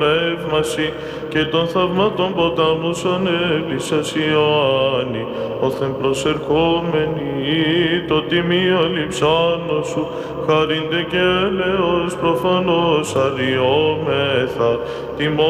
πνεύμαση και των θαυμάτων ποτάμους ανέλυσας Ιωάννη, όθεν προσερχόμενοι το τιμίο λειψάνο σου, χαρίντε και έλεος προφανώς αλλοιόμεθα,